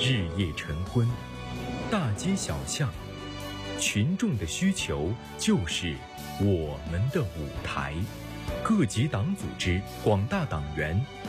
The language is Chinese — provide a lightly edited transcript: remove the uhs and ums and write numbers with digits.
日夜晨昏，大街小巷，群众的需求就是我们的舞台。各级党组织、广大党员